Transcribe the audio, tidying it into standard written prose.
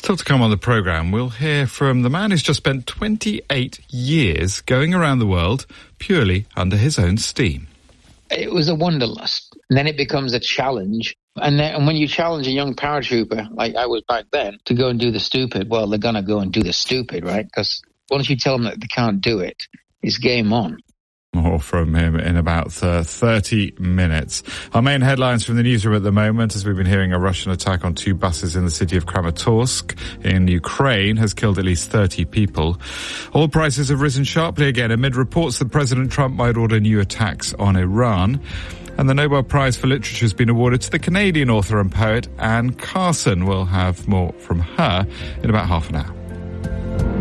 Still to come on the programme, we'll hear from the man who's just spent 28 years going around the world purely under his own steam. It was a wanderlust. And then it becomes a challenge. And when you challenge a young paratrooper, like I was back then, to go and do the stupid, well, they're going to go and do the stupid, right? Because once you tell them that they can't do it, it's game on. More from him in about 30 minutes. Our main headlines from the newsroom at the moment, as we've been hearing, a Russian attack on 2 buses in the city of Kramatorsk in Ukraine has killed at least 30 people. Oil prices have risen sharply again amid reports that President Trump might order new attacks on Iran. And the Nobel Prize for Literature has been awarded to the Canadian author and poet Anne Carson. We'll have more from her in about half an hour.